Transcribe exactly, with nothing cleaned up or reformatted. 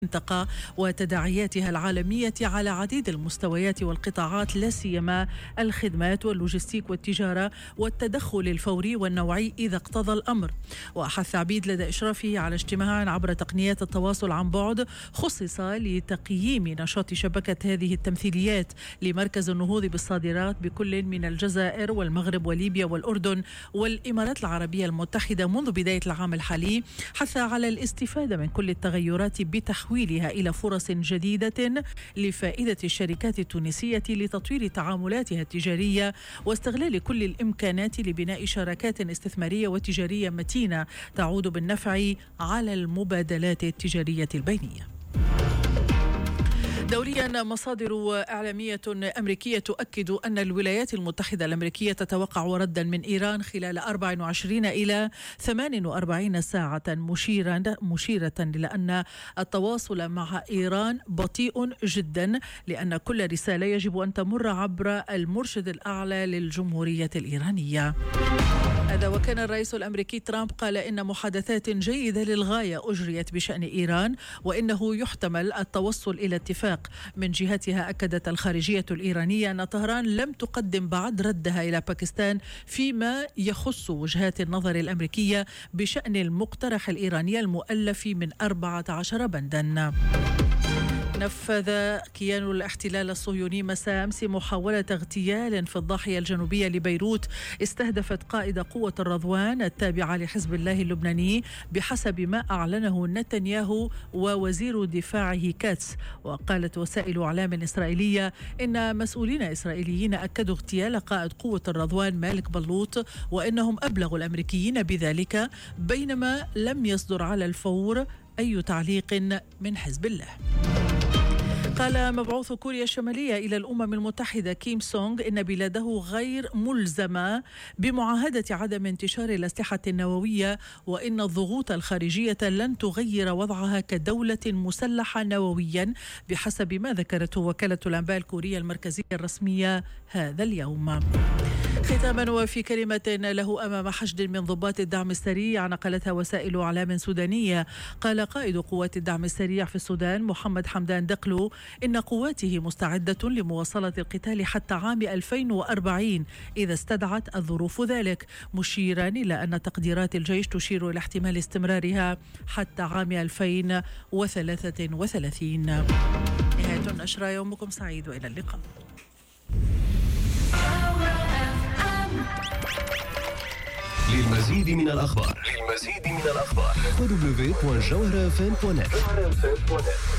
المنطقة وتداعياتها العالمية على عديد المستويات والقطاعات، لا سيما الخدمات واللوجستيك والتجارة والتدخل الفوري والنوعي إذا اقتضى الأمر. وحث عبيد لدى إشرافه على اجتماع عبر تقنيات التواصل عن بعد خصص لتقييم نشاط شبكة هذه التمثيليات لمركز النهوض بالصادرات بكل من الجزائر والمغرب وليبيا والأردن والإمارات العربية المتحدة منذ بداية العام الحالي. حث على الاستفادة من كل التغيرات بتحويلها إلى فرص جديدة لفائدة الشركات التونسية لتطوير تعاملاتها التجارية واستغلال كل الإمكانات لبناء شراكات استثمارية وتجارية متينة تعود بالنفع على المبادلات التجارية البينية. دوريا، مصادر إعلامية أمريكية تؤكد أن الولايات المتحدة الأمريكية تتوقع ردا من إيران خلال أربع وعشرين إلى ثمان وأربعين ساعة، مشيرا مشيرة إلى أن التواصل مع إيران بطيء جدا لأن كل رسالة يجب أن تمر عبر المرشد الأعلى للجمهورية الإيرانية. هذا وكان الرئيس الأمريكي ترامب قال إن محادثات جيدة للغاية أجريت بشأن إيران وإنه يحتمل التوصل إلى اتفاق. من جهتها أكدت الخارجية الإيرانية أن طهران لم تقدم بعد ردها إلى باكستان فيما يخص وجهات النظر الأمريكية بشأن المقترح الإيراني المؤلف من أربعة عشر بندا. نفذ كيان الاحتلال الصهيوني مساء أمس محاولة اغتيال في الضاحية الجنوبية لبيروت استهدفت قائد قوة الرضوان التابعة لحزب الله اللبناني بحسب ما أعلنه نتنياهو ووزير دفاعه كاتس. وقالت وسائل إعلام إسرائيلية إن مسؤولين إسرائيليين أكدوا اغتيال قائد قوة الرضوان مالك بلوط وإنهم أبلغوا الأمريكيين بذلك، بينما لم يصدر على الفور أي تعليق من حزب الله. قال مبعوث كوريا الشمالية إلى الأمم المتحدة كيم سونغ إن بلاده غير ملزمة بمعاهدة عدم انتشار الأسلحة النووية وإن الضغوط الخارجية لن تغير وضعها كدولة مسلحة نوويا بحسب ما ذكرته وكالة الأنباء الكورية المركزية الرسمية هذا اليوم. ختاما، وفي كلمة له أمام حشد من ضباط الدعم السريع نقلتها وسائل إعلام سودانية، قال قائد قوات الدعم السريع في السودان محمد حمدان دقلو إن قواته مستعدة لمواصلة القتال حتى عام ألفين وأربعين إذا استدعت الظروف ذلك، مشيرا إلى أن تقديرات الجيش تشير إلى احتمال استمرارها حتى عام ألفين وثلاثة وثلاثين. نهاية النشرة، يومكم سعيد وإلى اللقاء. للمزيد من الأخبار للمزيد من الأخبار دبليو دبليو دوت جوهرة إف إم دوت نت.